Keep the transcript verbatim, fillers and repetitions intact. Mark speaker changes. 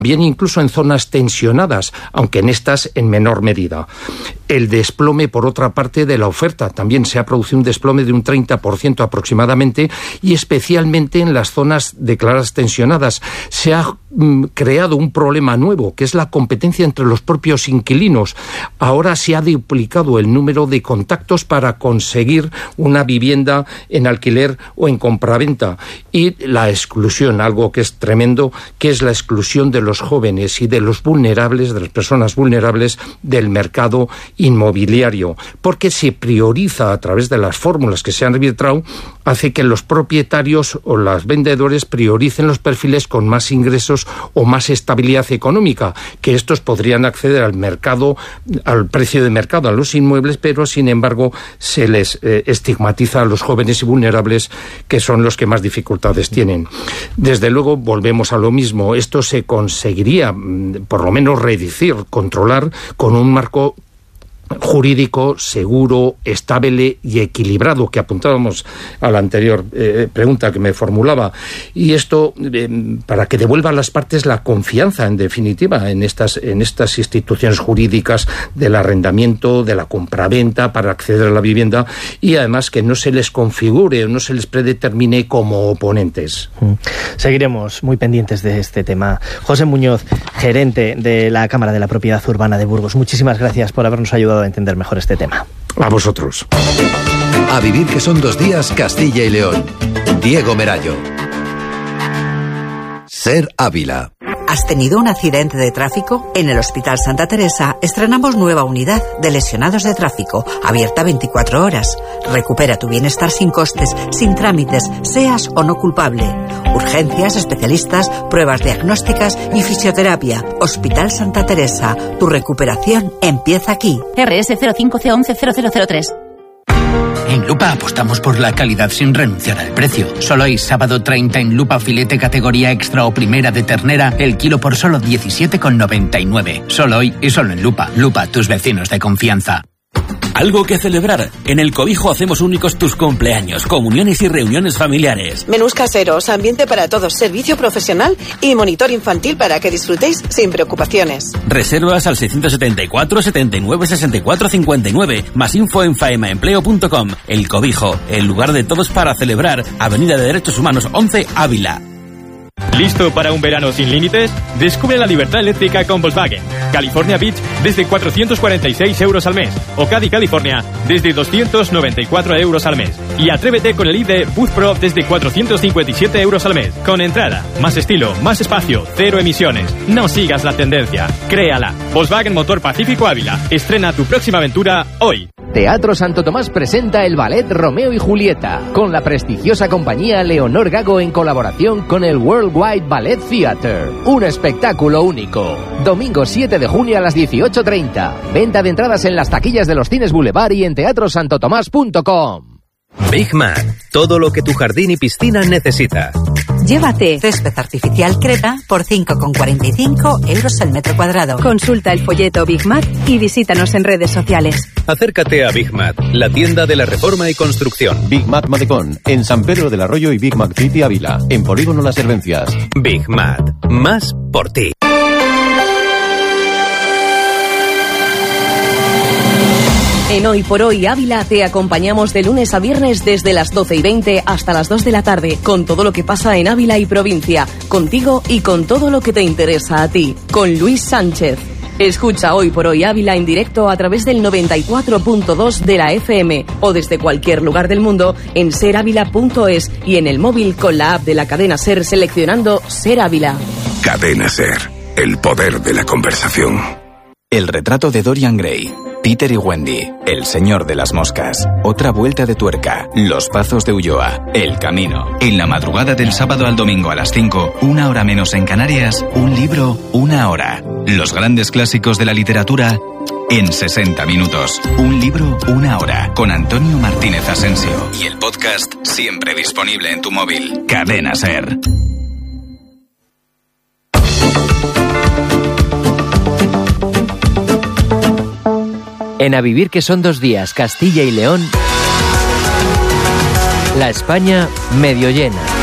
Speaker 1: bien incluso en zonas tensionadas, aunque en estas en menor medida. El desplome, por otra parte, de la oferta. También se ha producido un desplome de un treinta por ciento aproximadamente, y especialmente en las zonas declaradas tensionadas. Se ha mm, creado un problema nuevo, que es la competencia entre los propios inquilinos. Ahora se ha duplicado el número de contactos para conseguir una vivienda en alquiler o en compraventa. Y la exclusión, algo que es tremendo, que es la exclusión de los los jóvenes y de los vulnerables, de las personas vulnerables del mercado inmobiliario, porque se prioriza a través de las fórmulas que se han arbitrado, hace que los propietarios o los vendedores prioricen los perfiles con más ingresos o más estabilidad económica, que estos podrían acceder al mercado, al precio de mercado, a los inmuebles, pero sin embargo se les eh, estigmatiza a los jóvenes y vulnerables, que son los que más dificultades tienen. Desde luego volvemos a lo mismo. Esto se conseguiría, por lo menos, reducir, controlar con un marco jurídico seguro, estable y equilibrado, que apuntábamos a la anterior eh, pregunta que me formulaba. Y esto eh, para que devuelva a las partes la confianza, en definitiva, en estas, en estas instituciones jurídicas del arrendamiento, de la compraventa, para acceder a la vivienda, y además que no se les configure o no se les predetermine como oponentes.
Speaker 2: Seguiremos muy pendientes de este tema. José Muñoz, gerente de la Cámara de la Propiedad Urbana de Burgos, muchísimas gracias por habernos ayudado a entender mejor este tema.
Speaker 1: A vosotros.
Speaker 3: A vivir que son dos días, Castilla y León. Diego Merayo. Ser Ávila.
Speaker 4: ¿Has tenido un accidente de tráfico? En el Hospital Santa Teresa estrenamos nueva unidad de lesionados de tráfico, abierta veinticuatro horas. Recupera tu bienestar sin costes, sin trámites, seas o no culpable. Urgencias, especialistas, pruebas diagnósticas y fisioterapia. Hospital Santa Teresa, tu recuperación empieza aquí.
Speaker 5: R S cero cinco C once cero cero cero tres.
Speaker 6: En Lupa apostamos por la calidad sin renunciar al precio. Solo hoy, sábado treinta, en Lupa filete categoría extra o primera de ternera, el kilo por solo diecisiete con noventa y nueve. Solo hoy y solo en Lupa. Lupa, tus vecinos de confianza.
Speaker 7: Algo que celebrar. En El Cobijo hacemos únicos tus cumpleaños, comuniones y reuniones familiares.
Speaker 8: Menús caseros, ambiente para todos, servicio profesional y monitor infantil para que disfrutéis sin preocupaciones.
Speaker 7: Reservas al seiscientos setenta y cuatro, setenta y nueve, sesenta y cuatro, cincuenta y nueve. Más info en faemaempleo punto com. El Cobijo, el lugar de todos para celebrar. Avenida de Derechos Humanos once, Ávila.
Speaker 9: ¿Listo para un verano sin límites? Descubre la libertad eléctrica con Volkswagen. California Beach desde cuatrocientos cuarenta y seis euros al mes. O Caddy California desde doscientos noventa y cuatro euros al mes. Y atrévete con el I D Boost Pro desde cuatrocientos cincuenta y siete euros al mes. Con entrada, más estilo, más espacio, cero emisiones. No sigas la tendencia, créala. Volkswagen Motor Pacífico Ávila. Estrena tu próxima aventura hoy.
Speaker 10: Teatro Santo Tomás presenta el ballet Romeo y Julieta, con la prestigiosa compañía Leonor Gago en colaboración con el Worldwide Ballet Theatre. Un espectáculo único. Domingo siete de junio a las dieciocho treinta. Venta de entradas en las taquillas de los Cines Boulevard y en teatro santo tomás punto com.
Speaker 11: Big Mac, todo lo que tu jardín y piscina necesita.
Speaker 4: Llévate césped artificial Creta por cinco con cuarenta y cinco euros el metro cuadrado.
Speaker 12: Consulta el folleto Big Mac y visítanos en redes sociales.
Speaker 11: Acércate a Big Mac, la tienda de la reforma y construcción.
Speaker 13: Big Mac Matecón, en San Pedro del Arroyo y Big Mac City Ávila, en Polígono Las Servencias.
Speaker 11: Big Mac, más por ti.
Speaker 12: En Hoy por Hoy Ávila te acompañamos de lunes a viernes desde las doce y veinte hasta las dos de la tarde, con todo lo que pasa en Ávila y provincia, contigo y con todo lo que te interesa a ti, con Luis Sánchez. Escucha Hoy por Hoy Ávila en directo a través del noventa y cuatro punto dos de la F M o desde cualquier lugar del mundo en ser ávila punto es y en el móvil con la app de la cadena SER seleccionando Ser Ávila.
Speaker 14: Cadena SER, el poder de la conversación.
Speaker 15: El retrato de Dorian Gray, Peter y Wendy, El señor de las moscas, Otra vuelta de tuerca, Los pazos de Ulloa, El camino. En la madrugada del sábado al domingo a las cinco, una hora menos en Canarias, un libro, una hora. Los grandes clásicos de la literatura en sesenta minutos. Un libro, una hora. Con Antonio Martínez Asensio. Y el podcast siempre disponible en tu móvil. Cadena SER.
Speaker 10: En A vivir que son dos días, Castilla y León, la España medio llena.